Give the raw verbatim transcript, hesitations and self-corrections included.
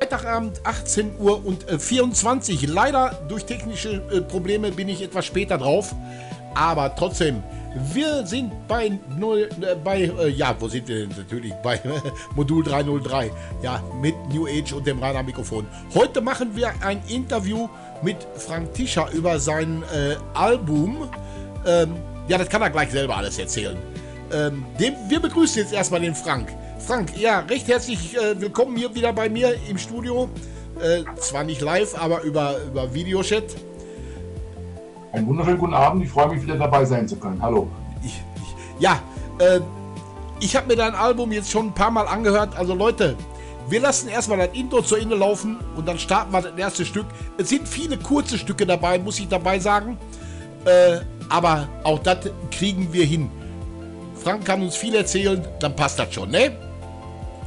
Freitagabend, achtzehn Uhr und äh, vierundzwanzig. Leider durch technische äh, Probleme bin ich etwas später drauf. Aber trotzdem, wir sind bei null, äh, bei, äh, ja, wo sind wir denn? Natürlich bei äh, Modul dreihundertdrei. Ja, mit New Age und dem Rainer Mikrofon. Heute machen wir ein Interview mit Frank Tischer über sein äh, Album. Ähm, ja, das kann er gleich selber alles erzählen. Ähm, dem, wir begrüßen jetzt erstmal den Frank. Frank, ja, recht herzlich äh, willkommen hier wieder bei mir im Studio. Äh, zwar nicht live, aber über, über Videochat. Einen wunderschönen guten Abend, ich freue mich wieder dabei sein zu können. Hallo. Ich, ich, ja, äh, ich habe mir dein Album jetzt schon ein paar Mal angehört. Also Leute, wir lassen erstmal das Intro zu Ende laufen und dann starten wir das erste Stück. Es sind viele kurze Stücke dabei, muss ich dabei sagen. Äh, aber auch das kriegen wir hin. Frank kann uns viel erzählen, dann passt das schon, ne?